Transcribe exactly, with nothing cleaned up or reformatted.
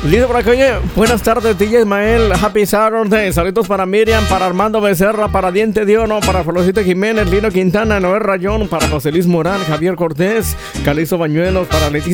Dice por aquí, oye, buenas tardes, D J Ismael, happy Saturday, saludos para Miriam, para Armando Becerra, para Diente Diono, para Florcita Jiménez, Lino Quintana, Noel Rayón, para José Luis Morán, Javier Cortés, Calixto Bañuelos, para Leticia